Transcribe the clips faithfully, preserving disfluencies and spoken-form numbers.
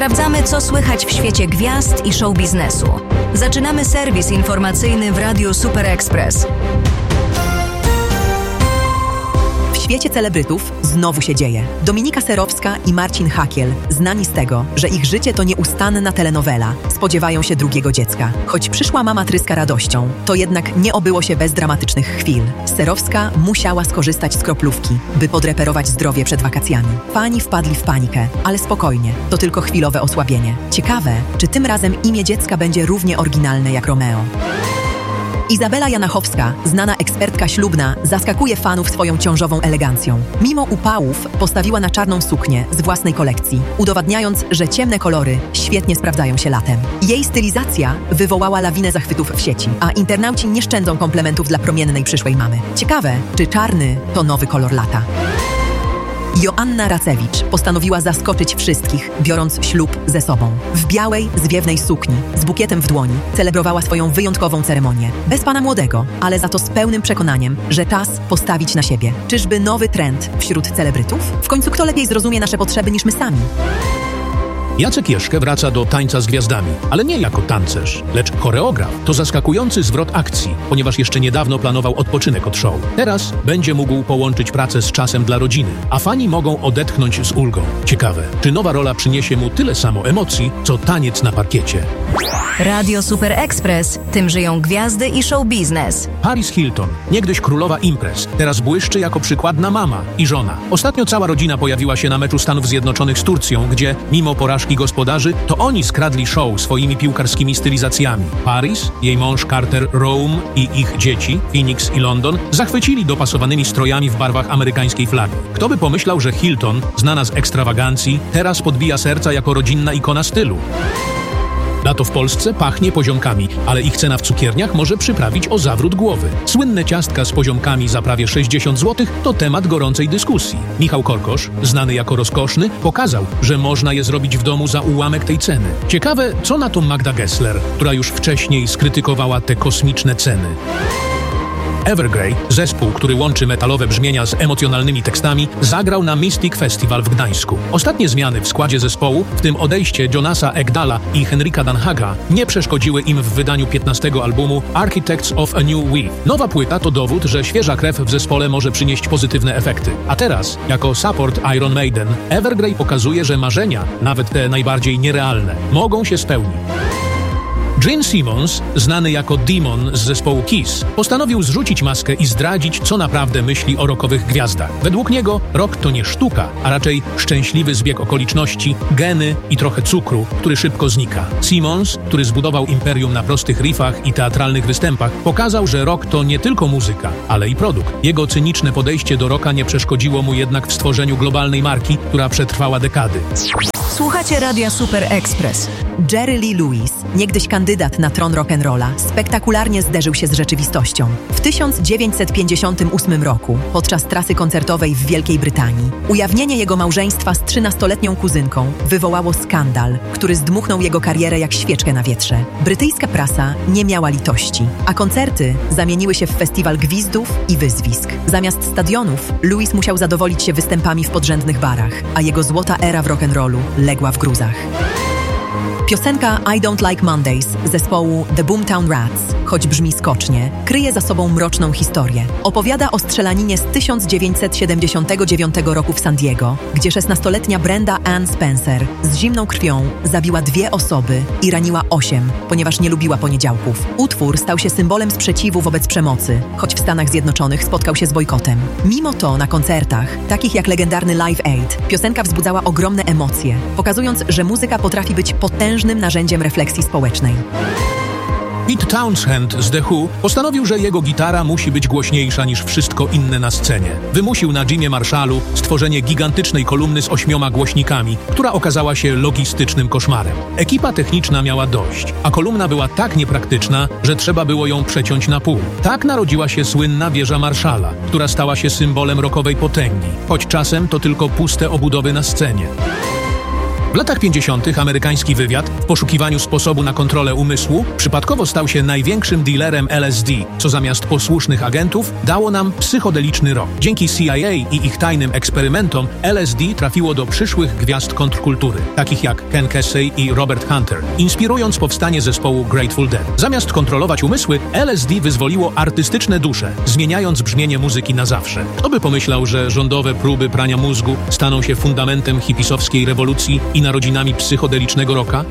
Sprawdzamy, co słychać w świecie gwiazd i show biznesu. Zaczynamy serwis informacyjny w Radiu Super Express. W świecie celebrytów znowu się dzieje. Dominika Serowska i Marcin Hakiel, znani z tego, że ich życie to nieustanna telenowela, spodziewają się drugiego dziecka. Choć przyszła mama tryska radością, to jednak nie obyło się bez dramatycznych chwil. Serowska musiała skorzystać z kroplówki, by podreperować zdrowie przed wakacjami. Fani wpadli w panikę, ale spokojnie, to tylko chwilowe osłabienie. Ciekawe, czy tym razem imię dziecka będzie równie oryginalne jak Romeo. Izabela Janachowska, znana ekspertka ślubna, zaskakuje fanów swoją ciążową elegancją. Mimo upałów postawiła na czarną suknię z własnej kolekcji, udowadniając, że ciemne kolory świetnie sprawdzają się latem. Jej stylizacja wywołała lawinę zachwytów w sieci, a internauci nie szczędzą komplementów dla promiennej przyszłej mamy. Ciekawe, czy czarny to nowy kolor lata. Joanna Racewicz postanowiła zaskoczyć wszystkich, biorąc ślub ze sobą. W białej, zwiewnej sukni, z bukietem w dłoni, celebrowała swoją wyjątkową ceremonię. Bez pana młodego, ale za to z pełnym przekonaniem, że czas postawić na siebie. Czyżby nowy trend wśród celebrytów? W końcu kto lepiej zrozumie nasze potrzeby niż my sami? Jacek Jeszke wraca do Tańca z Gwiazdami, ale nie jako tancerz, lecz choreograf. To zaskakujący zwrot akcji, ponieważ jeszcze niedawno planował odpoczynek od show. Teraz będzie mógł połączyć pracę z czasem dla rodziny, a fani mogą odetchnąć z ulgą. Ciekawe, czy nowa rola przyniesie mu tyle samo emocji, co taniec na parkiecie. Radio Super Express. Tym żyją gwiazdy i show biznes. Paris Hilton, niegdyś królowa imprez, teraz błyszczy jako przykładna mama i żona. Ostatnio cała rodzina pojawiła się na meczu Stanów Zjednoczonych z Turcją, gdzie mimo porażki gospodarzy, to oni skradli show swoimi piłkarskimi stylizacjami. Paris, jej mąż Carter Rome i ich dzieci, Phoenix i London, zachwycili dopasowanymi strojami w barwach amerykańskiej flagi. Kto by pomyślał, że Hilton, znana z ekstrawagancji, teraz podbija serca jako rodzinna ikona stylu. Lato w Polsce pachnie poziomkami, ale ich cena w cukierniach może przyprawić o zawrót głowy. Słynne ciastka z poziomkami za prawie sześćdziesiąt złotych to temat gorącej dyskusji. Michał Korkosz, znany jako rozkoszny, pokazał, że można je zrobić w domu za ułamek tej ceny. Ciekawe, co na to Magda Gessler, która już wcześniej skrytykowała te kosmiczne ceny. Evergrey, zespół, który łączy metalowe brzmienia z emocjonalnymi tekstami, zagrał na Mystic Festival w Gdańsku. Ostatnie zmiany w składzie zespołu, w tym odejście Jonasa Ekdala i Henrika Danhaga, nie przeszkodziły im w wydaniu piętnastego albumu Architects of a New Weave. Nowa płyta to dowód, że świeża krew w zespole może przynieść pozytywne efekty. A teraz, jako support Iron Maiden, Evergrey pokazuje, że marzenia, nawet te najbardziej nierealne, mogą się spełnić. Gene Simmons, znany jako Demon z zespołu Kiss, postanowił zrzucić maskę i zdradzić, co naprawdę myśli o rockowych gwiazdach. Według niego rock to nie sztuka, a raczej szczęśliwy zbieg okoliczności, geny i trochę cukru, który szybko znika. Simmons, który zbudował imperium na prostych riffach i teatralnych występach, pokazał, że rock to nie tylko muzyka, ale i produkt. Jego cyniczne podejście do rocka nie przeszkodziło mu jednak w stworzeniu globalnej marki, która przetrwała dekady. Słuchacie Radia Super Express. Jerry Lee Lewis, niegdyś kandydat na tron rock'n'rolla, spektakularnie zderzył się z rzeczywistością. W tysiąc dziewięćset pięćdziesiątym ósmym roku, podczas trasy koncertowej w Wielkiej Brytanii, ujawnienie jego małżeństwa z trzynastoletnią kuzynką wywołało skandal, który zdmuchnął jego karierę jak świeczkę na wietrze. Brytyjska prasa nie miała litości, a koncerty zamieniły się w festiwal gwizdów i wyzwisk. Zamiast stadionów, Lewis musiał zadowolić się występami w podrzędnych barach, a jego złota era w rock'n'rollu legła w gruzach. Piosenka I Don't Like Mondays zespołu The Boomtown Rats, choć brzmi skocznie, kryje za sobą mroczną historię. Opowiada o strzelaninie z tysiąc dziewięćset siedemdziesiątego dziewiątego roku w San Diego, gdzie szesnastoletnia Brenda Ann Spencer z zimną krwią zabiła dwie osoby i raniła osiem, ponieważ nie lubiła poniedziałków. Utwór stał się symbolem sprzeciwu wobec przemocy, choć w Stanach Zjednoczonych spotkał się z bojkotem. Mimo to na koncertach, takich jak legendarny Live Aid, piosenka wzbudzała ogromne emocje, pokazując, że muzyka potrafi być potężnym narzędziem refleksji społecznej. Pete Townshend z The Who postanowił, że jego gitara musi być głośniejsza niż wszystko inne na scenie. Wymusił na Jimie Marshallu stworzenie gigantycznej kolumny z ośmioma głośnikami, która okazała się logistycznym koszmarem. Ekipa techniczna miała dość, a kolumna była tak niepraktyczna, że trzeba było ją przeciąć na pół. Tak narodziła się słynna wieża Marshalla, która stała się symbolem rockowej potęgi, choć czasem to tylko puste obudowy na scenie. W latach pięćdziesiątych amerykański wywiad w poszukiwaniu sposobu na kontrolę umysłu przypadkowo stał się największym dealerem L S D, co zamiast posłusznych agentów dało nam psychodeliczny rok. Dzięki C I A i ich tajnym eksperymentom L S D trafiło do przyszłych gwiazd kontrkultury, takich jak Ken Kesey i Robert Hunter, inspirując powstanie zespołu Grateful Dead. Zamiast kontrolować umysły, L S D wyzwoliło artystyczne dusze, zmieniając brzmienie muzyki na zawsze. Kto by pomyślał, że rządowe próby prania mózgu staną się fundamentem hipisowskiej rewolucji i narodzinami psychodelicznego rocka?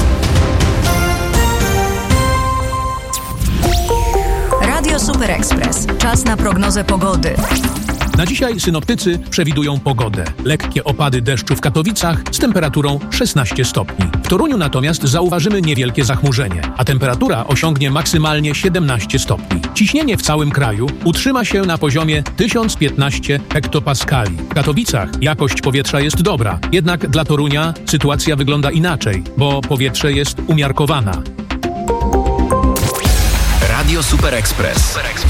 Radio Super Express. Czas na prognozę pogody. Na dzisiaj synoptycy przewidują pogodę. Lekkie opady deszczu w Katowicach z temperaturą szesnaście stopni. W Toruniu natomiast zauważymy niewielkie zachmurzenie, a temperatura osiągnie maksymalnie siedemnaście stopni. Ciśnienie w całym kraju utrzyma się na poziomie tysiąc piętnaście hektopaskali. W Katowicach jakość powietrza jest dobra, jednak dla Torunia sytuacja wygląda inaczej, bo powietrze jest umiarkowana. Radio Super Express.